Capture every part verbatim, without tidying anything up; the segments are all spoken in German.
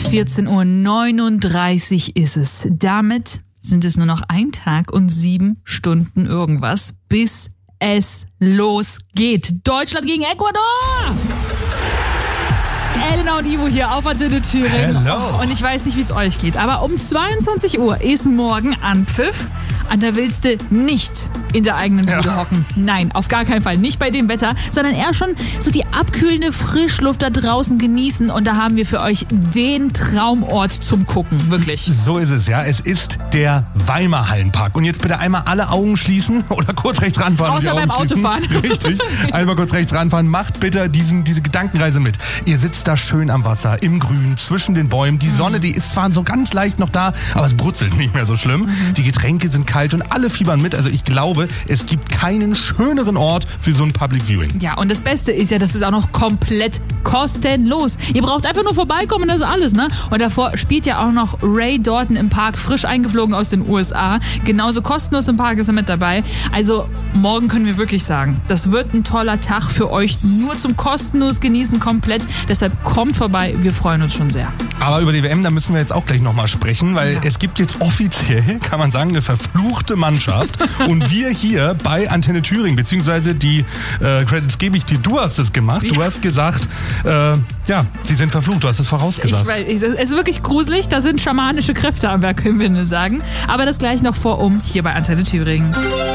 vierzehn Uhr neununddreißig ist es. Damit sind es nur noch ein Tag und sieben Stunden irgendwas, bis es losgeht. Deutschland gegen Ecuador! Elena und Ivo hier auf Antenne Thüringen. Hello. Und ich weiß nicht, wie es euch geht, aber um zweiundzwanzig Uhr ist morgen Anpfiff. Und da willst du nicht in der eigenen Bude ja. hocken. Nein, auf gar keinen Fall. Nicht bei dem Wetter, sondern eher schon so die abkühlende Frischluft da draußen genießen. Und da haben wir für euch den Traumort zum Gucken. Wirklich. So ist es, ja. Es ist der Weimar Hallenpark. Und jetzt bitte einmal alle Augen schließen oder kurz rechts ranfahren. Außer beim Autofahren. Richtig. Einmal kurz rechts ranfahren. Macht bitte diesen, diese Gedankenreise mit. Ihr sitzt da schön am Wasser, im Grün, zwischen den Bäumen. Die Sonne, die ist zwar so ganz leicht noch da, aber es brutzelt nicht mehr so schlimm. Mhm. Die Getränke sind kalt und alle fiebern mit. Also ich glaube, es gibt keinen schöneren Ort für so ein Public Viewing. Ja, und das Beste ist ja, das ist auch noch komplett kostenlos. Ihr braucht einfach nur vorbeikommen, das ist alles, ne? Und davor spielt ja auch noch Ray Dalton im Park, frisch eingeflogen aus den U S A. Genauso kostenlos im Park ist er mit dabei. Also morgen können wir wirklich sagen, das wird ein toller Tag für euch, nur zum kostenlos genießen komplett. Deshalb kommt vorbei, wir freuen uns schon sehr. Aber über die W M, da müssen wir jetzt auch gleich nochmal sprechen, weil ja. es gibt jetzt offiziell, kann man sagen, eine verfluchte Mannschaft. Und wir hier bei Antenne Thüringen, beziehungsweise die äh, Credits gebe ich dir, du hast es gemacht. Ja. Du hast gesagt, äh, ja, sie sind verflucht, du hast es vorausgesagt. Ich weiß, es ist wirklich gruselig, da sind schamanische Kräfte am Werk, können wir nur sagen. Aber das gleich noch vorum hier bei Antenne Thüringen.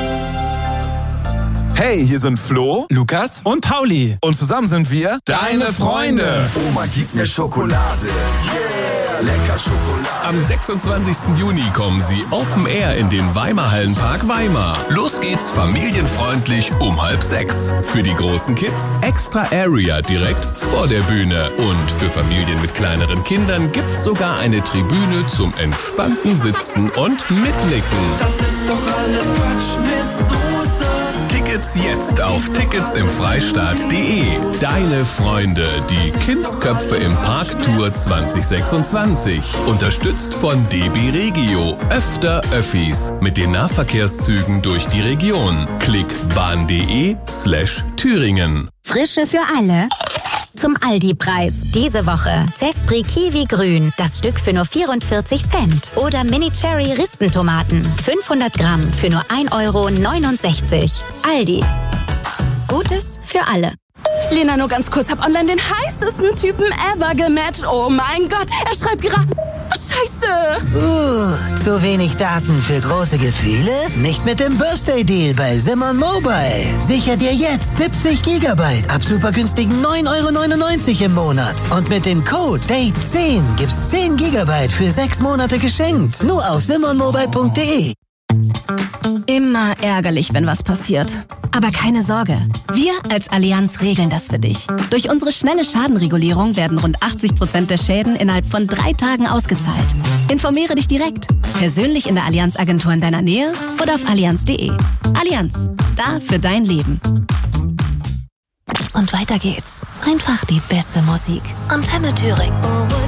Hey, hier sind Flo, Lukas und Pauli. Und zusammen sind wir deine Freunde. Oma, gib mir Schokolade. Yeah, lecker Schokolade. Am sechsundzwanzigsten Juni kommen sie Open Air in den Weimar Hallenpark Weimar. Los geht's familienfreundlich um halb sechs. Für die großen Kids extra Area direkt vor der Bühne. Und für Familien mit kleineren Kindern gibt's sogar eine Tribüne zum entspannten Sitzen und Mitnicken. Das ist doch alles Quatsch mit Soße. Tickets jetzt auf tickets im freistaat punkt de. Deine Freunde, die Kindsköpfe im Park Tour zwanzig sechsundzwanzig. Unterstützt von D B Regio. Öfter Öffis mit den Nahverkehrszügen durch die Region. Klick bahn.de slash Thüringen. Frische für alle. Zum Aldi-Preis. Diese Woche Zespri Kiwi Grün, das Stück für nur vierundvierzig Cent. Oder Mini Cherry Rispentomaten, fünfhundert Gramm für nur ein Euro neunundsechzig. Aldi. Gutes für alle. Lena, nur ganz kurz, hab online den heißesten Typen ever gematcht. Oh mein Gott, er schreibt gerade... Scheiße! Uh, zu wenig Daten für große Gefühle? Nicht mit dem Birthday-Deal bei Simon Mobile. Sicher dir jetzt siebzig Gigabyte ab super günstigen neun Euro neunundneunzig im Monat. Und mit dem Code Date zehn gibt's zehn Gigabyte für sechs Monate geschenkt. Nur auf simon mobile punkt de. Immer ärgerlich, wenn was passiert. Aber keine Sorge, wir als Allianz regeln das für dich. Durch unsere schnelle Schadenregulierung werden rund achtzig Prozent der Schäden innerhalb von drei Tagen ausgezahlt. Informiere dich direkt, persönlich in der Allianz-Agentur in deiner Nähe oder auf allianz punkt de. Allianz, da für dein Leben. Und weiter geht's. Einfach die beste Musik. Antenne Thüringen.